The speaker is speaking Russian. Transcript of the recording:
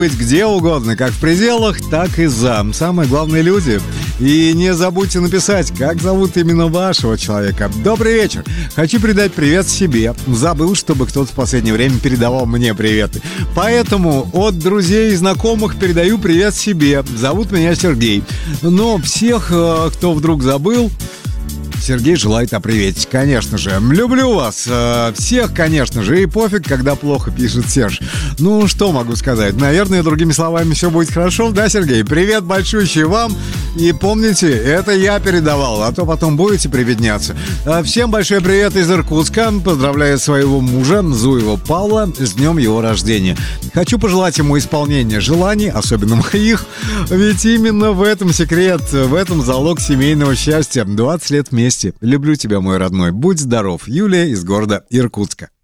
быть где угодно, как в пределах, так и за. Самое главное — люди. И не забудьте написать, как зовут именно вашего человека. Добрый вечер. Хочу передать привет себе. Забыл, чтобы кто-то в последнее время передавал мне приветы. Поэтому от друзей и знакомых передаю привет себе. Зовут меня Сергей. Но всех, кто вдруг забыл, Сергей желает оприветить, конечно же. Люблю вас всех, конечно же. И пофиг, когда плохо, пишет Серж. Ну, что могу сказать? Наверное, другими словами, все будет хорошо. Да, Сергей? Привет большущий вам. И помните, это я передавал, а то потом будете прибедняться. Всем большой привет из Иркутска. Поздравляю своего мужа, Зуева Павла, с днем его рождения. Хочу пожелать ему исполнения желаний, особенно моих. Ведь именно в этом секрет, в этом залог семейного счастья. 20 лет вместе. Люблю тебя, мой родной. Будь здоров. Юлия из города Иркутска.